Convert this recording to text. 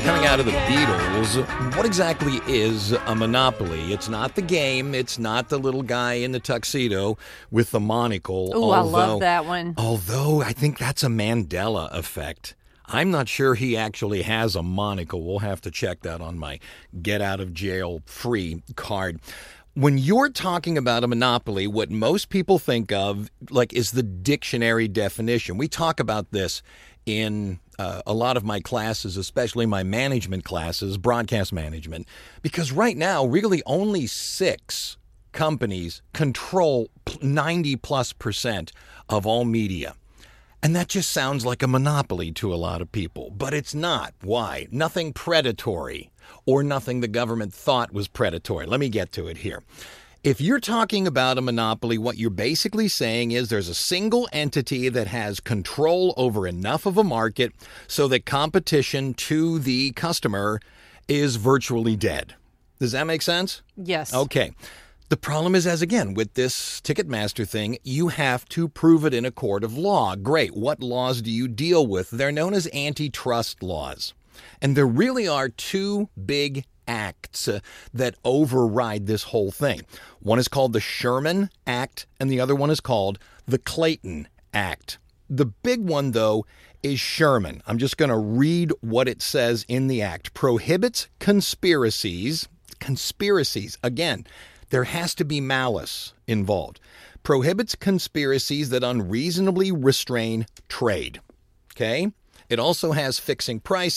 Coming out of the Beatles, what exactly is a monopoly? It's not the game. It's not the little guy in the tuxedo with the monocle. Oh, I love that one. Although I think that's a Mandela effect. I'm not sure he actually has a monocle. We'll have to check that on my get out of jail free card. When you're talking about a monopoly, what most people think of is the dictionary definition. We talk about this in a lot of my classes, especially my management classes, broadcast management, because right now really only 6 companies control 90+% of all media. And that just sounds like a monopoly to a lot of people, but it's not. Why? Nothing predatory or nothing the government thought was predatory. Let me get to it here. If you're talking about a monopoly, what you're basically saying is there's a single entity that has control over enough of a market so that competition to the customer is virtually dead. Does that make sense? Yes. Okay. The problem is, as again, with this Ticketmaster thing, you have to prove it in a court of law. Great. What laws do you deal with? They're known as antitrust laws. And there really are 2 big acts that override this whole thing. One is called the Sherman Act, and the other one is called the Clayton Act. The big one, though, is Sherman. I'm just going to read what it says in the act. Prohibits conspiracies. Conspiracies. Again, there has to be malice involved. Prohibits conspiracies that unreasonably restrain trade. Okay? It also has fixing prices.